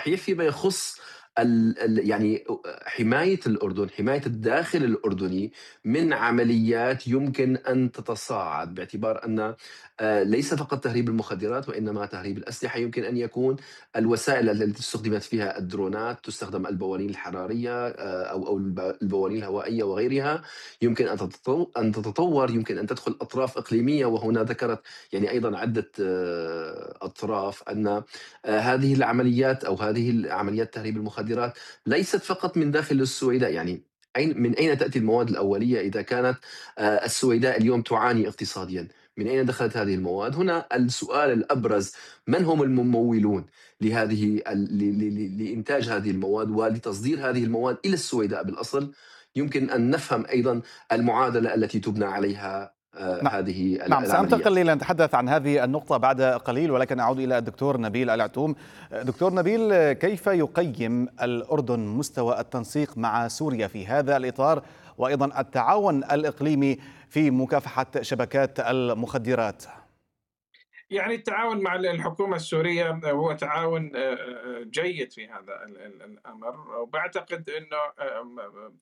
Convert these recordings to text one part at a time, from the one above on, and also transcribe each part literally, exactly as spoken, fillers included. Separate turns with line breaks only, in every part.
صحيح فيما يخص ال ال يعني حماية الأردن، حماية الداخل الأردني من عمليات يمكن أن تتصاعد، باعتبار أن آآ ليس فقط تهريب المخدرات وإنما تهريب الأسلحة يمكن أن يكون الوسائل التي استُخدمت فيها الدرونات، تستخدم البوالين الحرارية آآ أو أو الب البوالين الهوائية وغيرها، يمكن أن تتطو أن تتطور، يمكن أن تدخل أطراف إقليمية. وهنا ذكرت يعني أيضًا عدة آه، أطراف أن آآ هذه العمليات أو هذه ال عمليات تهريب المخدرات ليست فقط من داخل السويداء. يعني أين من أين تأتي المواد الأولية إذا كانت آآ السويداء اليوم تعاني اقتصاديًا؟ من أين دخلت هذه المواد؟ هنا السؤال الأبرز: من هم الممولون لهذه ال ل ل ل لإنتاج هذه المواد ولتصدير هذه المواد إلى السويداء بالأصل؟ يمكن أن نفهم أيضًا المعادلة التي تُبنى عليها آآ
نعم.
هذه ال
نعم، سأنتقل
العمليات.
لنتحدث عن هذه النقطة بعد قليل، ولكن أعود إلى الدكتور نبيل العتوم. دكتور نبيل، كيف يقيم الأردن مستوى التنسيق مع سوريا في هذا الإطار، وأيضا التعاون الإقليمي في مكافحة شبكات المخدرات؟
يعني التعاون مع ال الحكومة السورية هو تعاون آآ آآ جيد في هذا ال ال الأمر، وباعتقد إنه آمم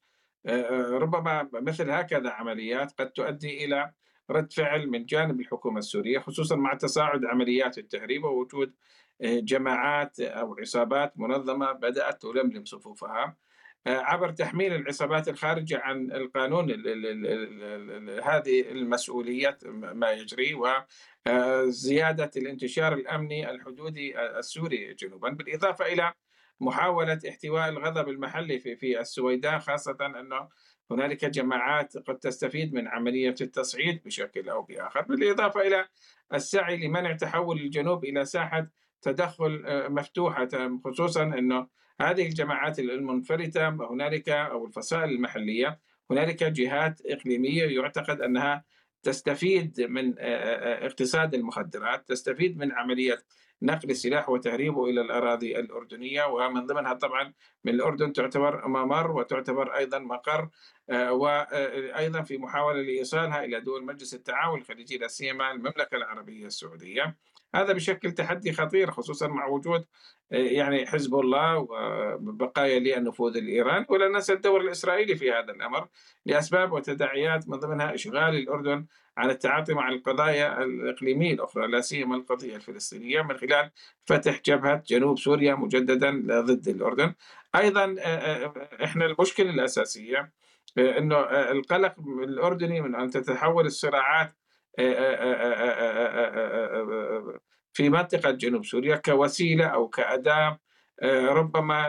آآ ربما مثل هكذا عمليات قد تؤدي إلى رد فعل من جانب الحكومة السورية، خصوصًا مع تصاعد عمليات التهريب ووجود آآ جماعات أو عصابات منظمة بدأت تلملم صفوفها. آآ عبر تحميل العصابات الخارجة عن القانون ال ال ال ال ال هذه المسؤولية م ما يجري، و آآ زيادة الانتشار الأمني الحدودي أ السوري جنوبًا، بالإضافة إلى محاولة احتواء الغضب المحلي في في السويداء، خاصةً أنه هنالك جماعات قد تستفيد من عملية التصعيد بشكل أو بآخر، بالإضافة إلى السعي لمنع تحول الجنوب إلى ساحة تدخل آآ مفتوحة، خصوصًا أنه هذه الجماعات ال المنفلتة هنالك أو الفصائل المحلية، هنالك جهات إقليمية يُعتقد أنها تستفيد من آآ اقتصاد المخدرات، تستفيد من عملية نقل السلاح وتهريبه إلى الأراضي الأردنية، ومن ضمنها طبعًا من الأردن تعتبر ممر وتعتبر أيضًا مقر، آآ وأيضًا في محاولة لإيصالها إلى دول مجلس التعاون الخليجي، لا سيما المملكة العربية السعودية. هذا بيشكل تحدي خطير، خصوصًا مع وجود آآ يعني حزب الله وبقايا للنفوذ الإيراني، ولا ننسى الدور الإسرائيلي في هذا الأمر لأسباب وتداعيات من ضمنها إشغال الأردن عن التعاطي مع القضايا الإقليمية الأخرى، لا سيما القضية الفلسطينية، من خلال فتح جبهة جنوب سوريا مجددا ضد الأردن. أيضا آه، آه، إحنا المشكلة الأساسية آه، أنه آه، القلق الأردني من أن تتحول الصراعات آه، آه، آه، آه، آه، آه، آه، آه، في منطقة جنوب سوريا كوسيلة أو كأداة آه، ربما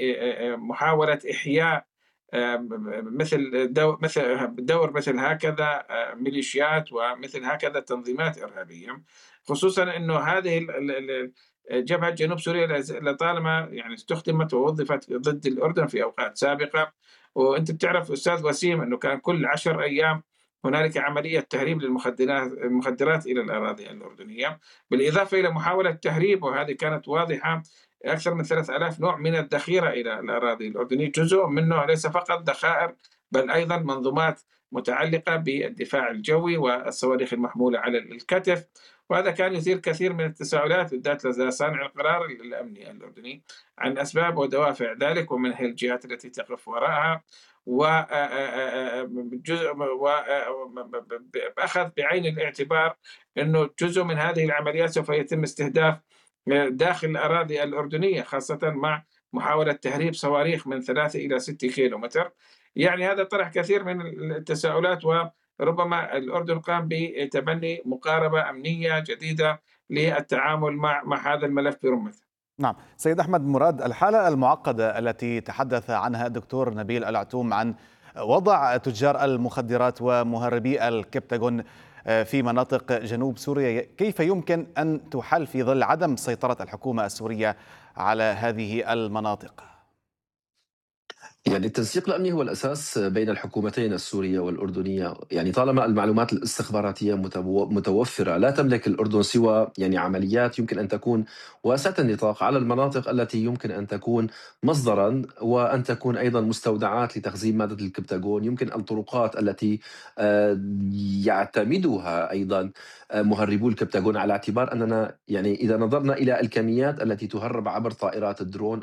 لمحاولة إحياء آه، مثل دو مثل دور مثل هكذا آه، ميليشيات ومثل هكذا تنظيمات إرهابية، خصوصا أنه هذه ال- ال- ال- جبهة جنوب سوريا لز- لطالما يعني استخدمت ووظفت ضد الأردن في أوقات سابقة. وأنت بتعرف أستاذ وسيم أنه كان كل عشر أيام هنالك عملية تهريب للمخدرات المخدرات إلى الأراضي الأردنية، بالإضافة إلى محاولة تهريب وهذه كانت واضحة أكثر من ثلاثة آلاف نوع من الذخيرة إلى الأراضي الأردنية، جزء منه ليس فقط ذخائر بل أيضا منظومات متعلقة بالدفاع الجوي والصواريخ المحمولة على الكتف. وهذا كان يثير كثير من التساؤلات بالذات لدى صانع القرار الأمني الأردني عن أسباب ودوافع ذلك ومن هي الجهات التي تقف وراءها، وجزء وأخذ بعين الاعتبار أنه جزء من هذه العمليات سوف يتم استهداف داخل الأراضي الأردنية، خاصة مع محاولة تهريب صواريخ من ثلاثة إلى ستة كيلو متر. يعني هذا طرح كثير من التساؤلات، وربما الأردن قام بتبني مقاربة أمنية جديدة للتعامل مع مع هذا الملف برمته.
نعم، سيد أحمد مراد، الحالة المعقدة التي تحدث عنها الدكتور نبيل العتوم عن وضع تجار المخدرات ومهربي الكبتاغون آه، في مناطق جنوب سوريا، كيف يمكن أن تحل في ظل عدم سيطرة الحكومة السورية على هذه المناطق؟
يعني التنسيق الأمني هو الأساس بين الحكومتين السورية والأردنية. يعني طالما المعلومات الاستخباراتية متو- متوفرة، لا تملك الأردن سوى يعني عمليات يمكن أن تكون واسعة النطاق على المناطق التي يمكن أن تكون مصدرا، وأن تكون أيضا مستودعات لتخزين مادة الكبتاغون. يمكن الطرقات التي آه، يعتمدها أيضا آه، مهربو الكبتاغون، على اعتبار أننا يعني إذا نظرنا إلى الكميات التي تهرب عبر طائرات الدرون